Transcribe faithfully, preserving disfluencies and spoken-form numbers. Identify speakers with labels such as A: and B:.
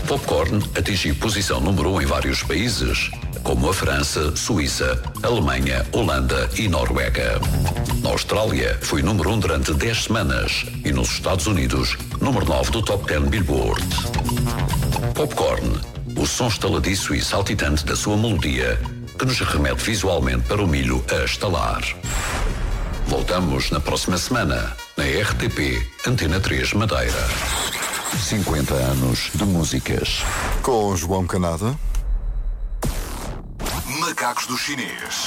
A: Popcorn atingiu posição número um em vários países, como a França, Suíça, Alemanha, Holanda e Noruega. Na Austrália, foi número um durante dez semanas e nos Estados Unidos, número nove do Top dez Billboard. Popcorn, o som estaladiço e saltitante da sua melodia, que nos remete visualmente para o milho a estalar. Voltamos na próxima semana, na R T P Antena três Madeira. cinquenta anos de músicas.
B: Com João Canada.
C: Macacos do Chinês.